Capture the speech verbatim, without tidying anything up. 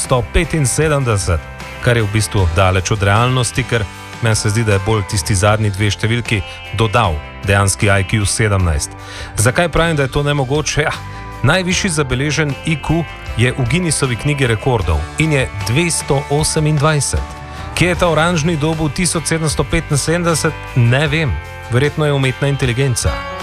sto petinsedemdeset, kar je v bistvu daleč od realnosti, ker meni se zdi, da je bolj tisti zadnji dve številki dodal dejanski I Q sedemnajst. Zakaj pravim, da je to nemogoče? Ja, najvišji zabeležen I Q je v Guinnessovi knjigi rekordov in je dvesto osemindvajset. Kje je ta oranžni dobu tisoč sedemsto petinsedemdeset? Ne vem. Verjetno je umetna inteligenca.